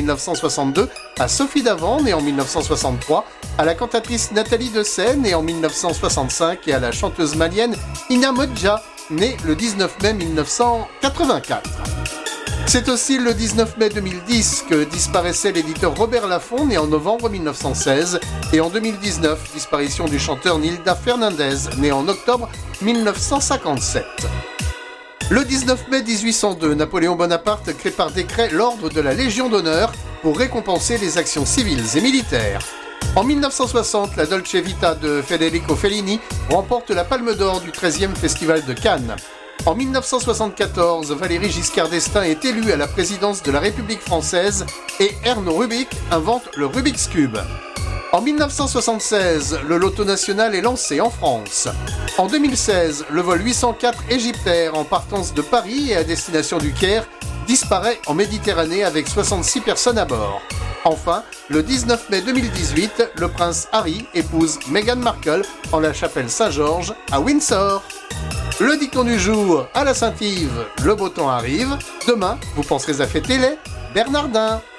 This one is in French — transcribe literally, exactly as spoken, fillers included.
neuf cent soixante-deux, à Sophie Davant, née en mille neuf cent soixante-trois, à la cantatrice Nathalie Dessay, née en mille neuf cent soixante-cinq, et à la chanteuse malienne Ina Modja, née le dix-neuf mai mille neuf cent quatre-vingt-quatre. C'est aussi le dix-neuf mai deux mille dix que disparaissait l'éditeur Robert Laffont, né en novembre mille neuf cent seize, et en deux mille dix-neuf, disparition du chanteur Nilda Fernandez, né en octobre mille neuf cent cinquante-sept. Le dix-neuf mai mille huit cent deux, Napoléon Bonaparte crée par décret l'ordre de la Légion d'honneur pour récompenser les actions civiles et militaires. En mille neuf cent soixante, la Dolce Vita de Federico Fellini remporte la Palme d'Or du treizième Festival de Cannes. En mille neuf cent soixante-quatorze, Valéry Giscard d'Estaing est élu à la présidence de la République française et Erno Rubik invente le Rubik's Cube. En mille neuf cent soixante-seize, le Loto national est lancé en France. En deux mille seize, le vol huit cent quatre Égyptair en partance de Paris et à destination du Caire disparaît en Méditerranée avec soixante-six personnes à bord. Enfin, le dix-neuf mai deux mille dix-huit, le prince Harry épouse Meghan Markle en la chapelle Saint-Georges à Windsor. Le dicton du jour, à la Saint-Yves, le beau temps arrive. Demain, vous penserez à fêter les Bernardins.